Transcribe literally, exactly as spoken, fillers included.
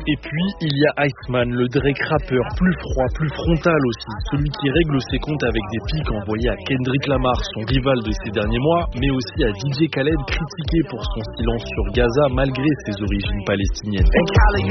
Et puis, il y a Iceman, le Drake rappeur, plus froid, plus frontal aussi. Celui qui règle ses comptes avec des pics envoyés à Kendrick Lamar, son rival de ces derniers mois, mais aussi à D J Khaled, critiqué pour son silence sur Gaza malgré ses origines palestiniennes.